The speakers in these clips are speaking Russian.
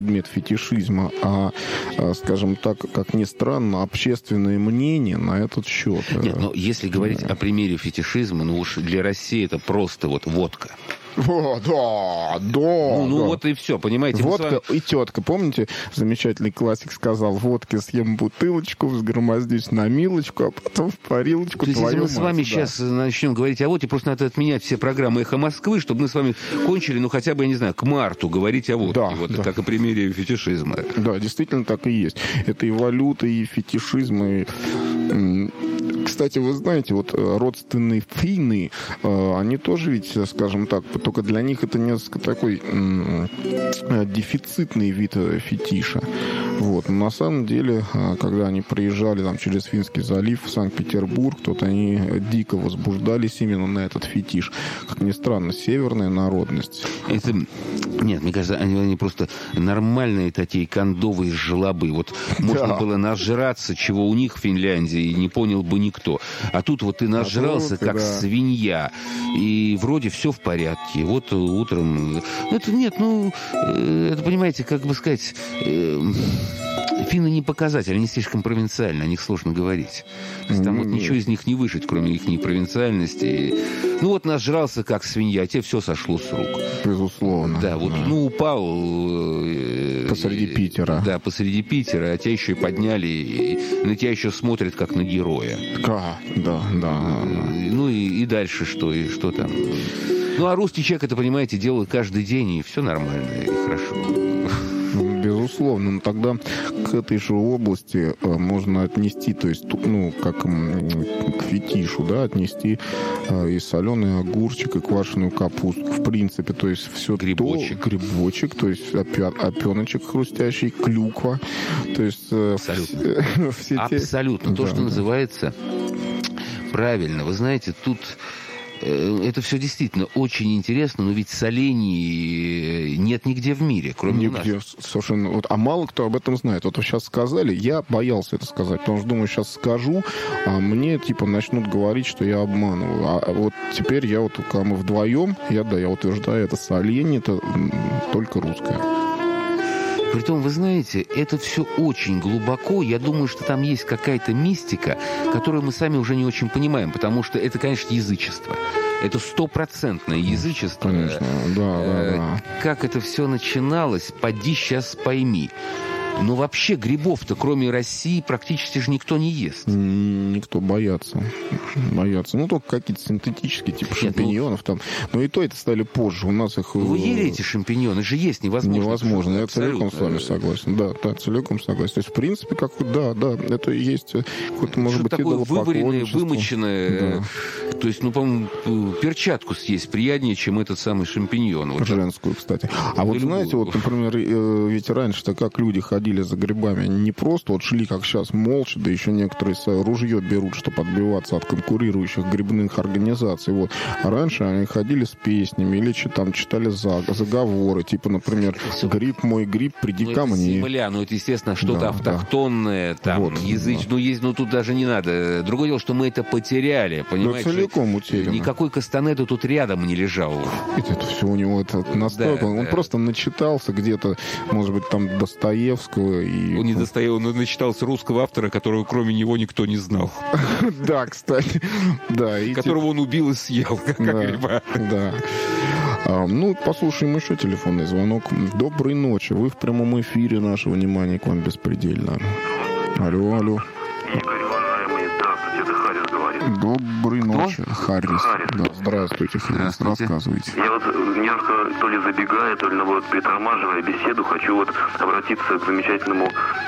предмет фетишизма, скажем так, как ни странно, общественное мнение на этот счет. Нет, но если говорить о примере фетишизма, ну уж для России это просто вот водка. О, да. Вот и все, понимаете. Водка и тетка. Помните, замечательный классик сказал: водки съем бутылочку, взгромоздюсь на милочку, а потом в парилочку. То есть, если мы с вами сейчас начнем говорить о водке, просто надо отменять все программы «Эхо Москвы», чтобы мы с вами кончили, ну, хотя бы, я не знаю, к марту говорить о водке. Как о примере фетишизма. Да, действительно так и есть. Это и валюта, и фетишизм, и... Кстати, вы знаете, вот родственные финны, они тоже ведь, скажем так, только для них это несколько такой дефицитный вид фетиша. Вот. Но на самом деле, когда они приезжали там через Финский залив в Санкт-Петербург, то они дико возбуждались именно на этот фетиш. Как ни странно, северная народность. Нет, мне кажется, они просто нормальные такие кондовые жлобы. Вот можно было нажраться, чего у них в Финляндии, не понял бы никто. А тут вот ты нажрался, как свинья, и вроде все в порядке. Вот утром... Это, понимаете, как бы сказать... Финны не показатель, они слишком провинциальны, о них сложно говорить. То есть там вот ничего из них не выжить, кроме их провинциальности. Ну вот нажрался, как свинья, тебе все сошло с рук. Безусловно. Да, вот, упал... посреди Питера. Да, посреди Питера, а тебя еще и подняли, и на тебя еще смотрят, как на героя. Да. Ну и дальше что, и что там? Ну, а русский человек, это, понимаете, делает каждый день, и все нормально, и хорошо. Безусловно, но тогда к этой же области можно отнести, то есть, как к фетишу, да, отнести и соленый огурчик, и квашеную капусту, в принципе, то есть все грибочек, то есть опеночек хрустящий, клюква, то есть... Абсолютно. То, что называется... Правильно. Вы знаете, тут... Это все действительно очень интересно, но ведь солений нет нигде в мире, кроме нас. Совершенно. А мало кто об этом знает. Вот вы сейчас сказали, я боялся это сказать, потому что думаю, сейчас скажу, а мне начнут говорить, что я обманываю. А вот теперь когда мы вдвоем, я утверждаю, это соленье, это только русское. Притом, вы знаете, это все очень глубоко. Я думаю, что там есть какая-то мистика, которую мы сами уже не очень понимаем, потому что это, конечно, язычество. Это 100% язычество. Конечно, да. Как это все начиналось, поди сейчас пойми. Но вообще грибов-то, кроме России, практически же никто не ест. Никто боятся. Ну, только какие-то синтетические, типа шампиньонов там. Но и то это стали позже. У нас их... Вы ели эти шампиньоны? Же есть невозможно. Невозможно. Я целиком с вами согласен. Да, целиком согласен. То есть, в принципе, это есть какое-то, может быть, вываренное, вымоченное. Да. То есть, по-моему, перчатку съесть приятнее, чем этот самый шампиньон. Женскую, кстати. А вот знаете, например, ведь раньше-то как люди ходили за грибами, они не просто шли, как сейчас, молча, да еще некоторые ружье берут, чтобы отбиваться от конкурирующих грибных организаций. А раньше они ходили с песнями или читали заговоры, типа, например, «Гриб мой гриб, приди ко мне». Земля, это, естественно, что-то автохтонное, там, язычное, тут даже не надо. Другое дело, что мы это потеряли, понимаете? Да, целиком утеряно. Никакой Кастанеда тут рядом не лежал. Это все у него настолько... Он просто начитался где-то, может быть, там Достоевского. Он не Достоевского, он начитался русского автора, которого кроме него никто не знал. Да, кстати. Которого он убил и съел, как гриба. Да. Послушаем еще телефонный звонок. Доброй ночи. Вы в прямом эфире. Наше внимание к вам беспредельно. Алло. Игорь, уважаемый, здравствуйте, это Харрис говорит. Доброй ночи, Харрис. Да, здравствуйте, Харрис, рассказывайте. Я немножко то ли забегая, то ли притормаживая беседу, хочу обратиться к замечательной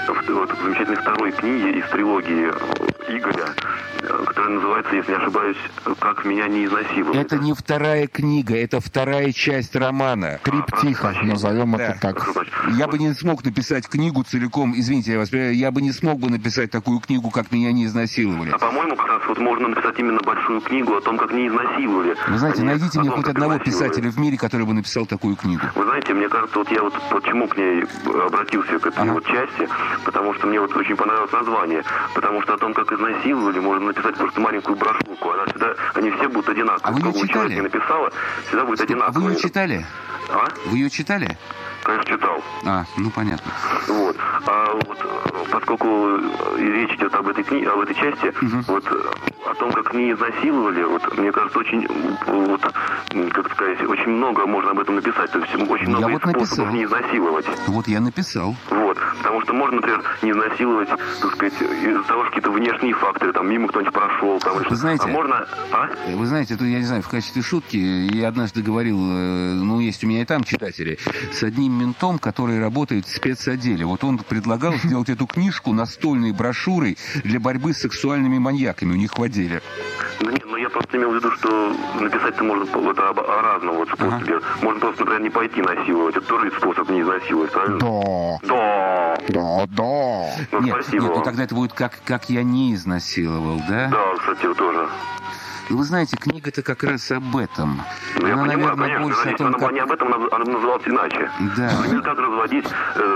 второй книге из трилогии Игоря, которая называется, если не ошибаюсь, «Как меня не изнасиловали». Это не вторая книга, это вторая часть романа. Триптиха, назовем это так. Я бы не смог написать книгу целиком, извините, я бы не смог бы написать такую книгу, «Как меня не изнасиловали». А по-моему, как раз можно написать именно большую книгу о том, как не изнасиловали. Вы знаете, найдите мне хоть одного писателя в мире, который бы написал такую книгу. Вы знаете, мне кажется, я почему к ней обратился, к этой части, потому что мне очень понравилось название. Потому что о том, как изнасиловали, можно написать просто маленькую брошюрку. Они все будут одинаковые. А вы ее читали? Не написала, всегда будет одинаково. А вы ее читали? А? Вы ее читали? Конечно, читал. Ну понятно. Вот. А вот поскольку речь идет об этой книге, об этой части, вот о том, как книги изнасиловали, вот мне кажется, очень, вот, как сказать, очень много можно об этом написать. То есть очень много вот способов не изнасиловать. Вот я написал. Вот. Потому что можно, например, не изнасиловать, так сказать, из-за того, что какие-то внешние факторы, там мимо кто-нибудь прошел, там, вы знаете, Вы знаете, это я не знаю, в качестве шутки я однажды говорил, есть у меня и там читатели, с одним ментом, который работает в спецотделе. Вот он предлагал сделать эту книжку настольной брошюрой для борьбы с сексуальными маньяками у них в отделе. Нет, я просто имел в виду, что написать-то можно о разном вот способе. Можно просто, например, не пойти насиловать. Это тоже способ не изнасиловать, правильно? Да. Ну, спасибо. Нет, тогда это будет как я не изнасиловал, да? Да, кстати, тоже. Вы знаете, книга-то как раз об этом. Я она, понимаю, наверное, конечно, больше о том, она не об этом, она называлась иначе. Да. Например, как разводить,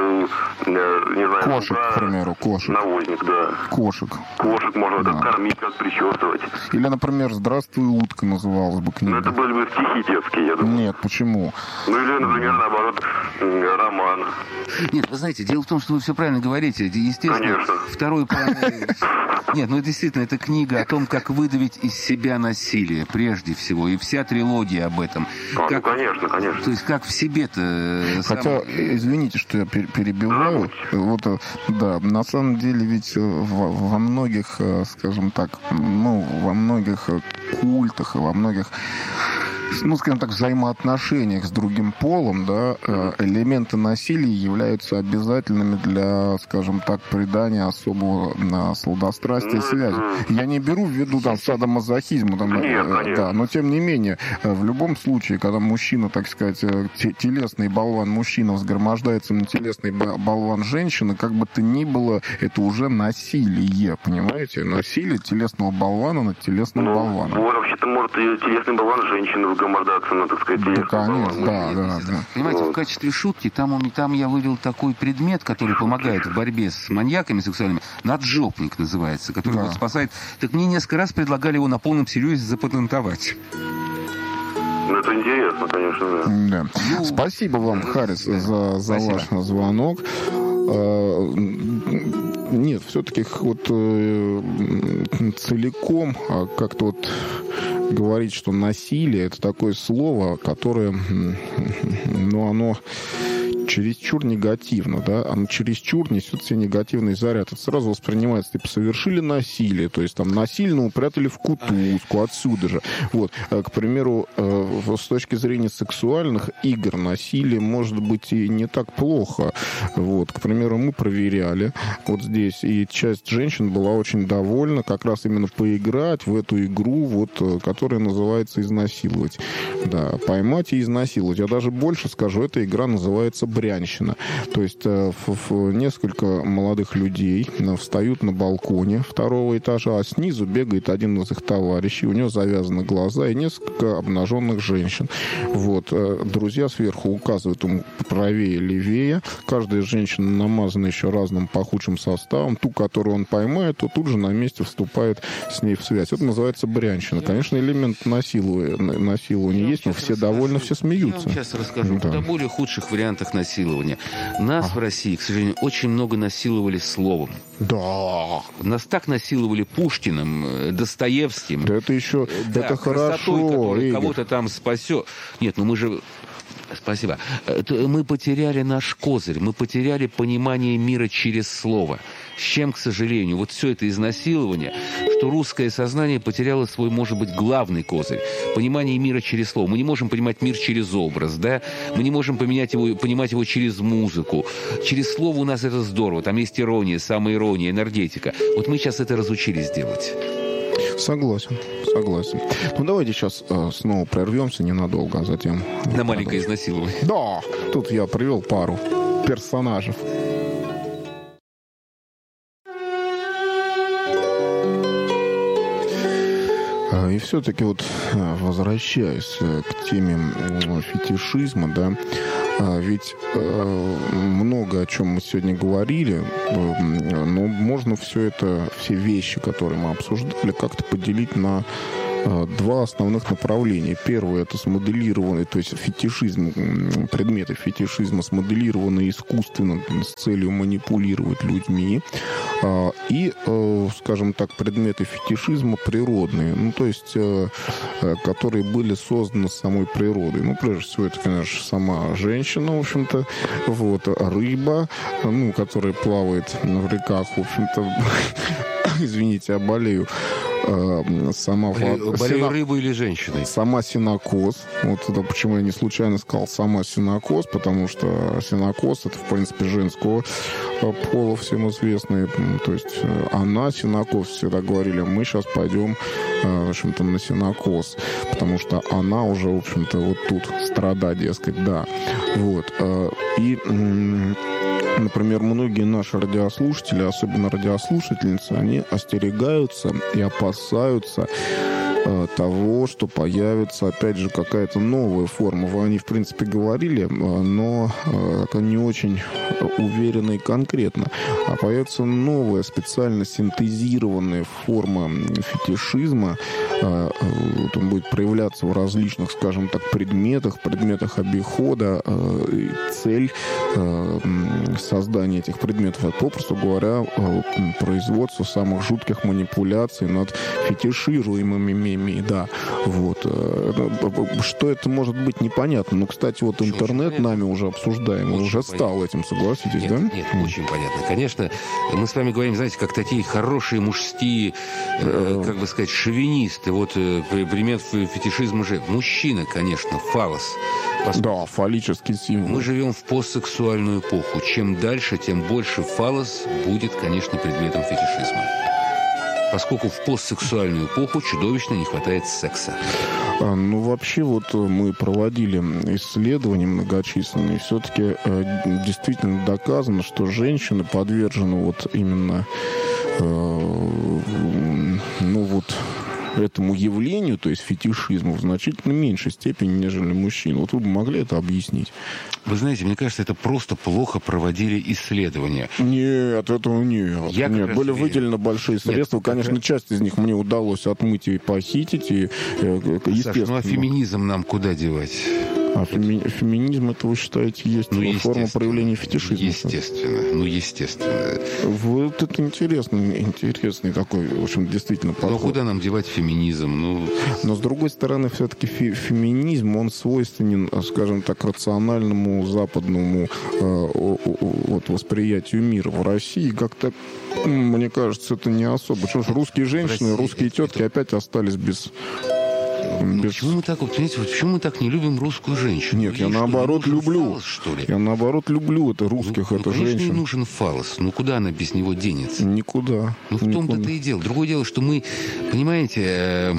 не знаю... Кошек, к примеру, кошек. Навозник, да. Кошек можно как кормить, как причесывать. Или, например, «Здравствуй, утка» называлась бы книга. Это были бы стихи детские, я думаю. Нет, почему? Или, например, наоборот, роман. Нет, вы знаете, дело в том, что вы все правильно говорите. Естественно, конечно. Второй план... Нет, действительно, это книга о том, как выдавить из себя насилие, прежде всего. И вся трилогия об этом. Конечно. То есть, как в себе-то... Хотя, извините, что я перебиваю. Да, на самом деле ведь во многих, скажем так, во многих культах и во многих, скажем так, взаимоотношениях с другим полом, да, элементы насилия являются обязательными для, скажем так, придания особого сладострастия связи. Я не беру в виду садомазохизма, да, но тем не менее, в любом случае, когда мужчина, так сказать, телесный болван мужчина взгромождается на телесный болван женщины, как бы то ни было, это уже насилие, понимаете? Насилие телесного болвана над телесным болваном. Вообще-то может и телесный болван женщины взгромоздаться на, так сказать, телесный болван. Да. Понимаете, в качестве шутки там я вывел такой предмет, который помогает в борьбе с маньяками сексуальными. Наджопник называется, который спасает. Так мне несколько раз предлагали его на полном серьезе запатентовать. Это интересно, конечно, да. Спасибо вам, Харрис, за ваш звонок. Нет, все-таки целиком как-то говорить, что насилие — это такое слово, которое, оно чересчур негативно, да, оно чересчур несет себе негативный заряд. Это сразу воспринимается, совершили насилие, то есть там насильно упрятали в кутузку, отсюда же. К примеру, с точки зрения сексуальных игр насилие может быть и не так плохо. К примеру, мы проверяли здесь, и часть женщин была очень довольна как раз именно поиграть в эту игру, которая называется «изнасиловать». Да, поймать и изнасиловать. Я даже больше скажу, эта игра называется брянщина. То есть несколько молодых людей встают на балконе второго этажа, а снизу бегает один из их товарищей, у него завязаны глаза и несколько обнаженных женщин. Друзья сверху указывают ему правее, левее. Каждая женщина намазана еще разным пахучим составом. Ту, которую он поймает, то тут же на месте вступает с ней в связь. Это называется брянщина. Конечно, элемент насилования есть, но все довольны, все смеются. Я вам сейчас расскажу о более худших вариантах насилования. Нас в России, к сожалению, очень много насиловали словом. Да. Нас так насиловали Пушкиным, Достоевским. Да это еще, это хорошо, Игорь. Кого-то там спасет. Нет, мы же... Спасибо. Мы потеряли наш козырь, мы потеряли понимание мира через слово. С чем, к сожалению, все это изнасилование, что русское сознание потеряло свой, может быть, главный козырь. Понимание мира через слово. Мы не можем понимать мир через образ, да? Мы не можем понимать его через музыку. Через слово у нас это здорово. Там есть ирония, самоирония, энергетика. Мы сейчас это разучились делать. Согласен. Давайте сейчас снова прервемся ненадолго, а затем... На маленькое изнасилование. Да, тут я привел пару персонажей. И все-таки возвращаясь к теме фетишизма, да, ведь много о чем мы сегодня говорили, но можно все вещи, которые мы обсуждали, как-то поделить на два основных направления. Первое — это смоделированный, то есть фетишизм, предметы фетишизма смоделированы искусственно с целью манипулировать людьми. И, скажем так, предметы фетишизма природные, ну, то есть, которые были созданы самой природой. Ну, прежде всего, это, конечно, сама женщина, в общем-то, вот, рыба, ну, которая плавает в реках, в общем-то, извините, я болею. Болею рыбой или женщиной? Сама синокос. Вот это почему я не случайно сказал сама синокос, потому что синокос — это, в принципе, женского пола, всем известный. То есть она синокос, всегда говорили, мы сейчас пойдем, в общем-то, на синокос, потому что она уже, в общем-то, вот тут страдает, дескать, да. Вот. И... Например, многие наши радиослушатели, особенно радиослушательницы, они остерегаются и опасаются того, что появится, опять же, какая-то новая форма. Они, в принципе, говорили, но это не очень уверенно и конкретно. А появится новая, специально синтезированная форма фетишизма. Вот он будет проявляться в различных, скажем так, предметах обихода. Цель создания этих предметов — это, попросту говоря, производство самых жутких манипуляций над фетишируемыми. Да, вот. Что это может быть, непонятно. Но, кстати, вот интернет нами уже обсуждаемый, уже стал этим, согласитесь, нет, да? Нет, очень понятно. Конечно, мы с вами говорим, знаете, как такие хорошие мужские, как бы сказать, шовинисты. Вот пример фетишизма же. Мужчина, конечно, фаллос. Да, фаллический символ. Мы живем в постсексуальную эпоху. Чем дальше, тем больше фаллос будет, конечно, предметом фетишизма. Поскольку в постсексуальную эпоху чудовищно не хватает секса. Ну, вообще, вот мы проводили исследования многочисленные. Все-таки действительно доказано, что женщины подвержены вот именно, ну, вот этому явлению, то есть фетишизму, в значительно меньшей степени, нежели мужчин. Вот вы бы могли это объяснить? Вы знаете, мне кажется, это просто плохо проводили исследования. Нет, этого нет. Нет, были выделены большие средства. Конечно, часть из них мне удалось отмыть и похитить. И, естественно. Саша, ну а феминизм нам куда девать? А феминизм, это вы считаете, есть форма проявления фетишизма? Естественно. Вот это интересный такой, в общем, действительно подход. Но куда нам девать феминизм? Но, с другой стороны, все-таки феминизм, он свойственен, скажем так, рациональному западному вот, восприятию мира. В России как-то, мне кажется, это не особо. Потому что русские женщины, русские тетки опять остались без... Почему мы так, понимаете, почему мы так не любим русскую женщину? Нет, я наоборот люблю. Фаллос, что ли? Я наоборот люблю это русских, это конечно, женщин. Конечно, нужен фаллос. Ну, куда она без него денется? Никуда. Ну, в том-то и дело. Другое дело, что мы, понимаете...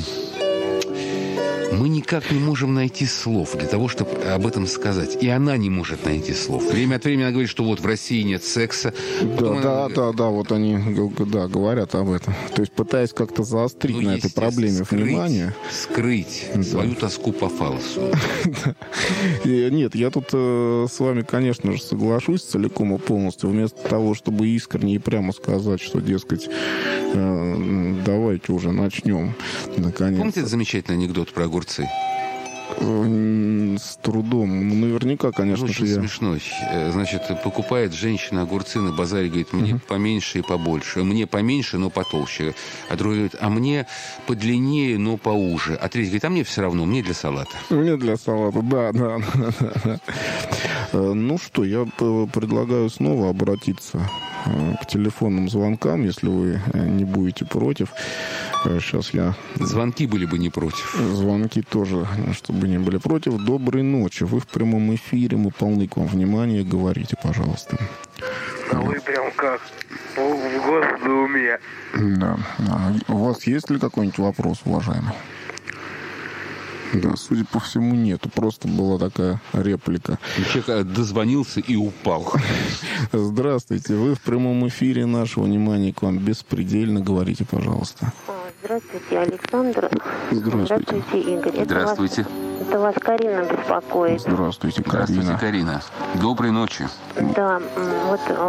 Мы никак не можем найти слов для того, чтобы об этом сказать. И она не может найти слов. Время от времени она говорит, что вот в России нет секса. Да, вот они говорят об этом. То есть пытаясь как-то заострить на этой проблеме внимание. Скрыть свою тоску по фаллосу. Нет, я тут с вами, конечно же, соглашусь целиком и полностью. Вместо того, чтобы искренне и прямо сказать, что, дескать, давайте уже начнем. Наконец. Помните этот замечательный анекдот про огурцы? С трудом. Наверняка, конечно же, очень смешной. Значит, покупает женщина огурцы на базаре, говорит, мне поменьше и побольше. Мне поменьше, но потолще. А другой говорит, а мне подлиннее, но поуже. А третий говорит, а мне все равно, мне для салата. Мне для салата, да. Ну что, я предлагаю снова обратиться к телефонным звонкам, если вы не будете против. Сейчас я... Звонки были бы не против. Звонки тоже, чтобы не были против. Доброй ночи. Вы в прямом эфире. Мы полны к вам внимания. Говорите, пожалуйста. А вы прям как в Госдуме. Да. У вас есть ли какой-нибудь вопрос, уважаемый? Да, судя по всему, нету. Просто была такая реплика. Человек дозвонился и упал. Здравствуйте. Вы в прямом эфире. Наше внимание к вам беспредельно. Говорите, пожалуйста. Здравствуйте, Александр. Здравствуйте, Игорь. Здравствуйте. Это вас Карина беспокоит. Здравствуйте, Карина. Здравствуйте, Карина. Доброй ночи. Да, вот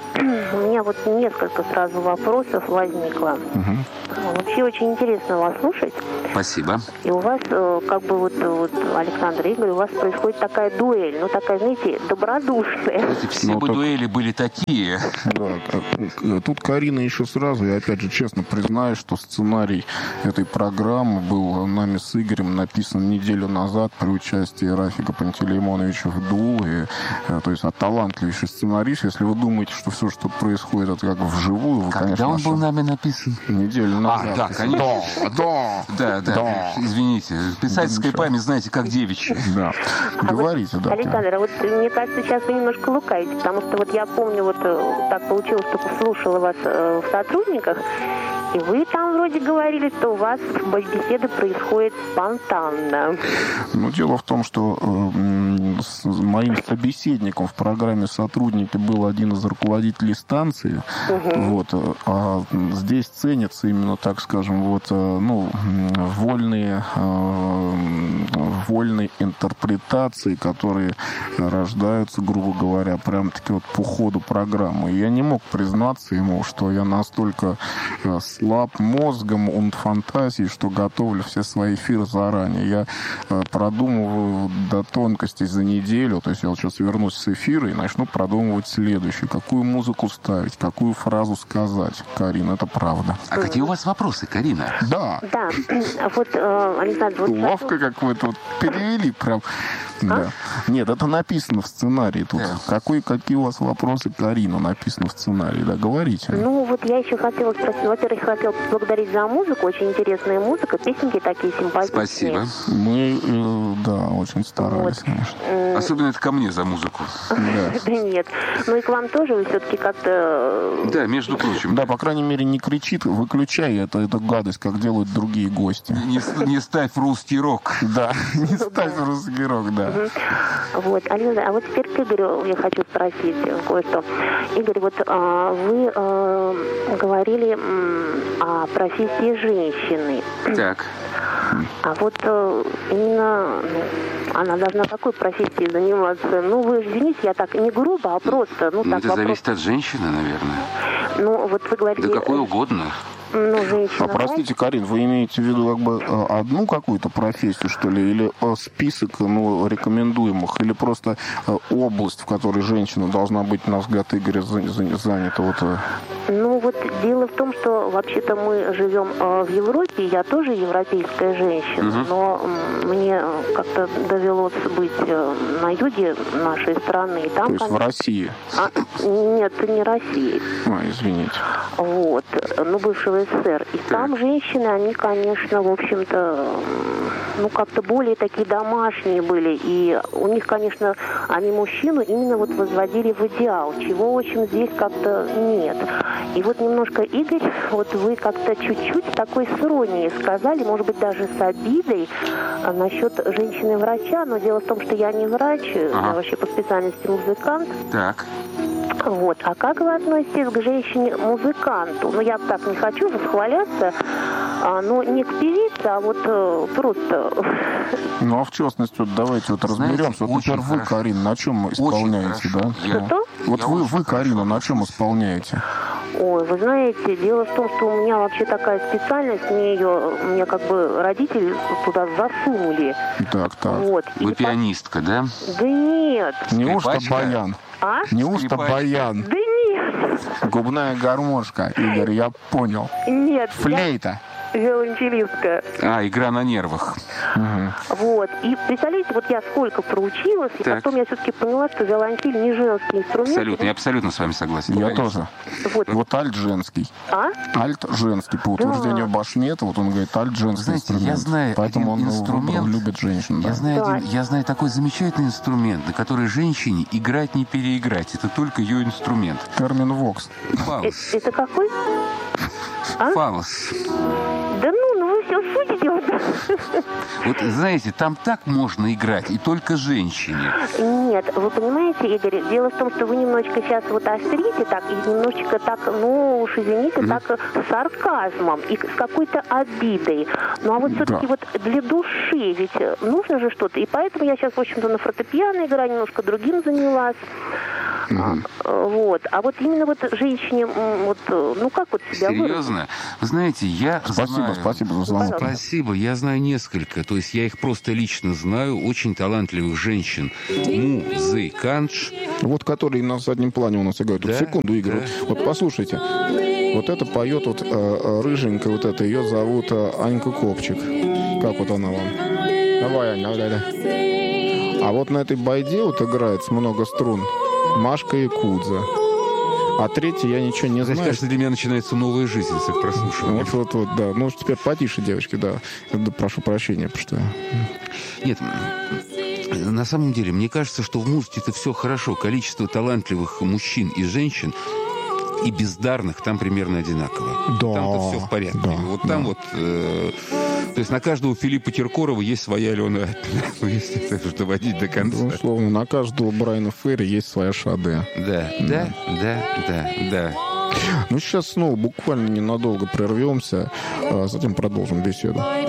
у меня вот несколько сразу вопросов возникло. Вообще очень интересно вас слушать. Спасибо. И у вас, как бы вот Александр и Игорь, у вас происходит такая дуэль, ну такая, знаете, добродушная. Все бы дуэли были такие. Да, тут Карина еще сразу, я опять же честно признаюсь, что сценарий этой программы был нами с Игорем написан неделю назад при участии Рафика Пантелеймоновича Вдулы. То есть талантливейший сценарист. Если вы думаете, что все, что происходит, это как вживую, вы, когда конечно, он был нами написан? Неделю назад. Да, конечно. Да. Извините. Писательская память, знаете, как девичья. Да. Говорите, да. Александр, а вот мне кажется, сейчас вы немножко лукавите, потому что вот я помню, вот так получилось, что слушала вас в «Сотрудниках», и вы там вроде говорили, что у вас беседа происходит спонтанно. Ну, дело в том, что моим собеседником в программе «Сотрудники» был один из руководителей станции. Вот, а здесь ценятся именно, так скажем, вот, вольные интерпретации, которые рождаются, грубо говоря, прям-таки вот по ходу программы. И я не мог признаться ему, что я настолько слаб мозгом und фантазией, что готовлю все свои эфиры заранее. Я продумываю до тонкостей за неделю, то есть я вот сейчас вернусь с эфира и начну продумывать следующее. Какую музыку ставить, какую фразу сказать. Карина, это правда. А какие у вас вопросы, Карина? Да. Да, вот, Александр... Вот ловко, как вы тут перевели прям. Да. Нет, это написано в сценарии тут. Какие у вас вопросы, Карина, написано в сценарии, да, говорите. Ну, вот я еще хотела спросить, во-первых, хотела поблагодарить за музыку, очень интересная музыка, песенки такие симпатичные. Спасибо. Мы, да, очень старались, конечно. Особенно это ко мне за музыку. Да нет. Ну и к вам тоже, вы все-таки как-то... Да, между прочим. Да, по крайней мере, не кричит, выключай эту гадость, как делают другие гости. Не ставь русский рок. Да, не ставь русский рок, да. Вот, Алина, а вот теперь к Игорю я хочу спросить кое-что. Игорь, вот вы говорили о профессии женщины. Так. А вот именно она должна какой профессией заниматься? Ну, вы же, извините, я так не грубо, а просто... Это зависит от женщины, наверное. Ну, вот вы говорите... Да какой угодно. Ну, женщина... простите, Карин, вы имеете в виду как бы одну какую-то профессию, что ли, или список рекомендуемых, или просто область, в которой женщина должна быть, на взгляд Игоря, занята? Вот... Ну, вот дело в том, что вообще-то мы живем в Европе, я тоже европейская женщина, но мне как-то довелось быть на юге нашей страны. И там, то есть в России? Нет, не России. Извините. Вот, бывшего СССР. И там женщины, они, конечно, в общем-то, как-то более такие домашние были. И у них, конечно, они мужчину именно вот возводили в идеал, чего, в общем, здесь как-то нет. И вот немножко, Игорь, вот вы как-то чуть-чуть такой с иронией сказали, может быть, даже с обидой насчет женщины-врача, но дело в том, что я не врач, я вообще по специальности музыкант. Так. Вот. А как вы относитесь к женщине-музыканту? Ну, я так не хочу восхваляться, но не к певице, а вот просто... Ну, а в частности, вот давайте вот разберемся. Вот, например, вы, Карина, на чем исполняете, да? Что? Вот вы, Карина, на чем исполняете? Ой, вы знаете, дело в том, что у меня вообще такая специальность, мне как бы родители туда засунули. Так. Вот. Вы пианистка, да? Да нет. Неужто баян? А? Неужто баян? Да нет. Губная гармошка, Игорь, я понял. Нет. Флейта. Виолончелистка. Игра на нервах. Вот. И представляете, вот я сколько проучилась, и потом я все-таки поняла, что виолончель не женский инструмент. Я абсолютно с вами согласен. Я тоже. Вот альт женский. Альт женский. По утверждению Башмета, вот он говорит, альт женский инструмент. Я знаю поэтому один он инструмент, любит женщин. Я знаю такой замечательный инструмент, на который женщине играть не переиграть. Это только ее инструмент. Термин вокс. Фалос. Это какой? Фалос. Да вы все судите. Вот, знаете, там так можно играть, и только женщине. Нет, вы понимаете, Игорь, дело в том, что вы немножечко сейчас вот острите так, и немножечко так, уж извините, так с сарказмом и с какой-то обидой. Ну, а вот все-таки вот для души ведь нужно же что-то. И поэтому я сейчас, в общем-то, на фортепиано играю, немножко другим занялась. Вот. А вот именно вот женщине, вот, ну как вот себя выразить? Серьезно? Вы знаете, я знаю... Спасибо за звонок. Спасибо. Я знаю несколько. То есть я их просто лично знаю. Очень талантливых женщин. Музыкантш. Вот которые на заднем плане у нас играют. Да, Секунду, Игорь. да. Вот послушайте. Вот это поет вот рыженькая, вот это, ее зовут Анька Копчик. Как вот она вам? Давай, Аня, давай. А вот на этой байде вот играет много струн Машка Якудза. А третья я ничего не знаю. Кажется, для меня начинается новая жизнь с их прослушивания. Вот, да. Ну, теперь потише, девочки, да. Прошу прощения, потому что... Нет, на самом деле, мне кажется, что в музыке-то все хорошо. Количество талантливых мужчин и женщин и бездарных там примерно одинаково. Да. Там-то все в порядке. Да, вот там вот... то есть на каждого Филиппа Киркорова есть своя Алена Апина. Ну, если это доводить до конца. Ну, условно, на каждого Брайана Ферри есть своя Шаде. Да. Ну, сейчас снова буквально ненадолго прервемся, а затем продолжим беседу.